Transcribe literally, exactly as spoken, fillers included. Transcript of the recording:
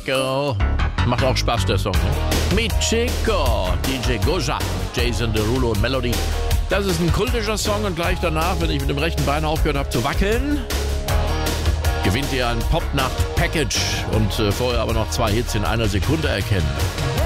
Chico. Macht auch Spaß, der Song. Ne? Mi Chico, D J Goja, Jason Derulo und Melody. Das ist ein kultischer Song und gleich danach, wenn ich mit dem rechten Bein aufgehört habe zu wackeln, gewinnt ihr ein Popnacht-Package und äh, vorher aber noch zwei Hits in einer Sekunde erkennen.